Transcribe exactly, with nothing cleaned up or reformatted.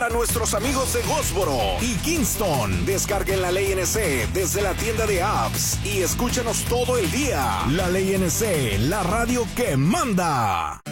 A nuestros amigos de Goldsboro y Kingston, descarguen la Ley N C desde la tienda de apps y escúchanos todo el día. La Ley N C, la radio que manda.